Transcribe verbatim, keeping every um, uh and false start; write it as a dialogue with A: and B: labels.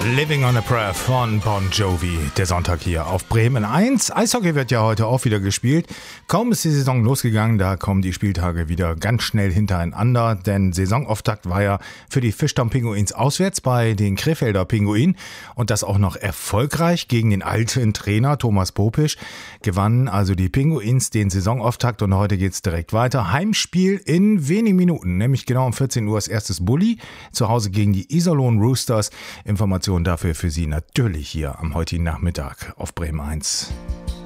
A: Living on a Prayer von Bon Jovi. Der Sonntag hier auf Bremen eins. Eishockey wird ja heute auch wieder gespielt. Kaum ist die Saison losgegangen, da kommen die Spieltage wieder ganz schnell hintereinander. Denn Saisonauftakt war ja für die Fischtown Pinguins auswärts bei den Krefelder Pinguinen. Und das auch noch erfolgreich gegen den alten Trainer Thomas Popisch. Gewannen also die Pinguins den Saisonauftakt und heute geht's direkt weiter. Heimspiel in wenigen Minuten, nämlich genau um vierzehn Uhr das erstes Bulli. Zu Hause gegen die Iserlohn Roosters. Informationen dafür für Sie natürlich hier am heutigen Nachmittag auf Bremen eins.